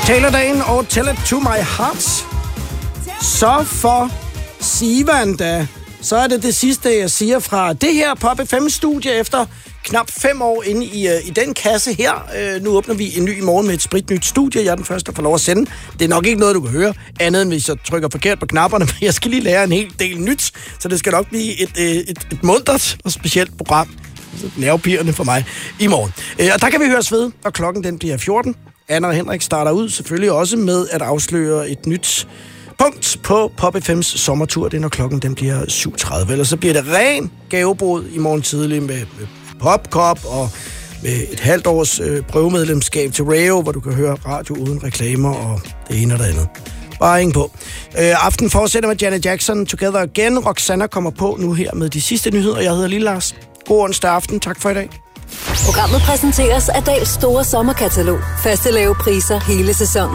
Taylor og Tell It To My Heart. Så for Sivan da, så er det sidste, jeg siger fra det her Pop FM-studie efter knap 5 år inde i den kasse her. Nu åbner vi en ny i morgen med et spritnyt studie. Jeg er den første, der får lov at sende. Det er nok ikke noget, du kan høre, andet end hvis jeg trykker forkert på knapperne, men jeg skal lige lære en hel del nyt, så det skal nok blive et muntert og specielt program. Nervepirrende for mig i morgen. Og der kan vi høres ved, og klokken den bliver 14. Anna og Henrik starter ud selvfølgelig også med at afsløre et nyt punkt på Pop FM's sommertur. Det er, når klokken den bliver 7.30. Ellers så bliver det ren gavebod i morgen tidlig med Popcop og med et halvt års prøvemedlemskab til Radio, hvor du kan høre radio uden reklamer og det ene og det andet. Bare ingen på. Aften fortsætter med Janet Jackson, Together Again. Roxanna kommer på nu her med de sidste nyheder. Jeg hedder Lille Lars. God onsdag aften. Tak for i dag. Programmet præsenteres af Dahls store sommerkatalog. Faste lave priser hele sæsonen.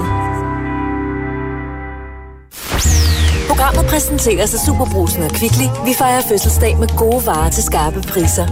Programmet præsenteres af Superbrugsen og Kvickly. Vi fejrer fødselsdag med gode varer til skarpe priser.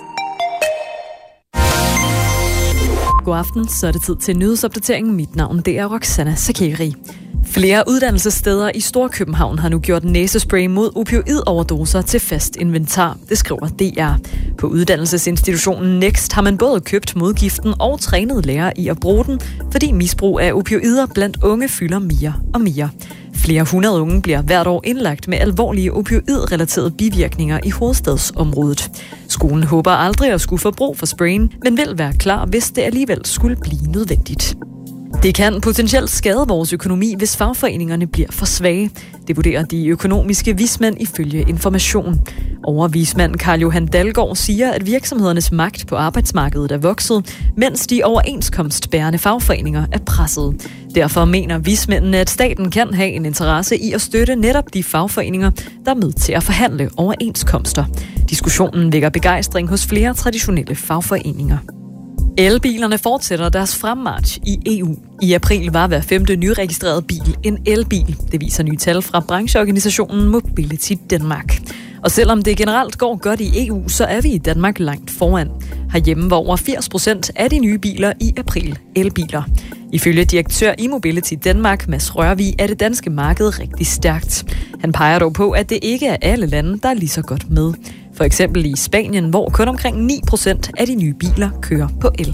God aften, så er det tid til nyhedsopdateringen. Mit navn det er Roxanna Sakeri. Flere uddannelsessteder i Storkøbenhavn har nu gjort næsespray mod opioidoverdoser til fast inventar, det skriver DR. På uddannelsesinstitutionen Next har man både købt modgiften og trænet lærere i at bruge den, fordi misbrug af opioider blandt unge fylder mere og mere. Flere 100 unge bliver hvert år indlagt med alvorlige opioidrelaterede bivirkninger i hovedstadsområdet. Skolen håber aldrig at skulle få brug for sprayen, men vil være klar, hvis det alligevel skulle blive nødvendigt. Det kan potentielt skade vores økonomi, hvis fagforeningerne bliver for svage. Det vurderer de økonomiske vismænd ifølge Information. Overvismand Carl Johan Dalgaard siger, at virksomhedernes magt på arbejdsmarkedet er vokset, mens de overenskomstbærende fagforeninger er presset. Derfor mener vismændene, at staten kan have en interesse i at støtte netop de fagforeninger, der er med til at forhandle overenskomster. Diskussionen vækker begejstring hos flere traditionelle fagforeninger. Elbilerne fortsætter deres fremmarch i EU. I april var hver 5. nyregistrerede bil en elbil. Det viser nye tal fra brancheorganisationen Mobility Denmark. Og selvom det generelt går godt i EU, så er vi i Danmark langt foran. Herhjemme var over 80% af de nye biler i april elbiler. Ifølge direktør i Mobility Denmark, Mads Rørvig, er det danske marked rigtig stærkt. Han peger dog på, at det ikke er alle lande, der er lige så godt med. For eksempel i Spanien, hvor kun omkring 9% af de nye biler kører på el.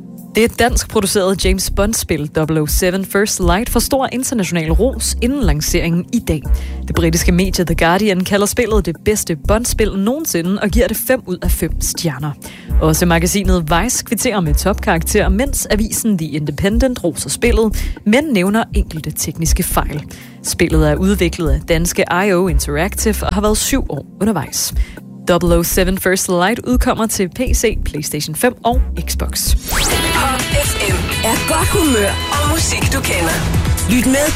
Det dansk producerede James Bond-spil 007 First Light får stor international ros inden lanceringen i dag. Det britiske medie The Guardian kalder spillet det bedste Bond-spil nogensinde og giver det 5 ud af 5 stjerner. Også magasinet Vice kvitterer med topkarakter, mens avisen The Independent roser spillet, men nævner enkelte tekniske fejl. Spillet er udviklet af danske IO Interactive og har været 7 år undervejs. 007 First Light udkommer til PC, PlayStation 5 og Xbox. Pop FM er godt humør og musik, du kender. Lyt med